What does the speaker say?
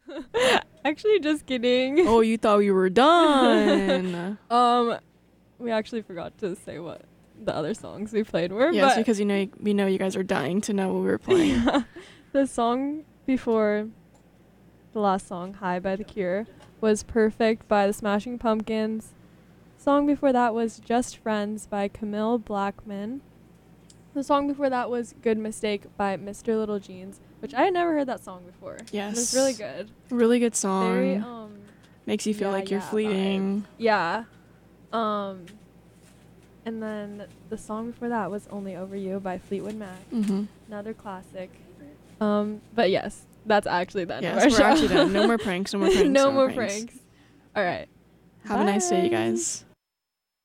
Actually, just kidding. Oh, you thought we were done. We actually forgot to say what the other songs we played were. Yes, but because we know you guys are dying to know what we were playing. yeah, the song before the last song, "High" by The Cure, was "Perfect" by the Smashing Pumpkins. Song before that was "Just Friends" by Camille Blackman. The song before that was "Good Mistake" by Mr. Little Jeans, which I had never heard that song before. Yes. It was really good. Really good song. Very Makes you feel like you're fleeting. vibe. Yeah. And then the song before that was "Only Over You" by Fleetwood Mac. Mm-hmm. Another classic. But yes, that's actually the end of our Yes, we're show. actually done. No more pranks. No more pranks. No more pranks. All right. Have a nice day, you Bye. guys.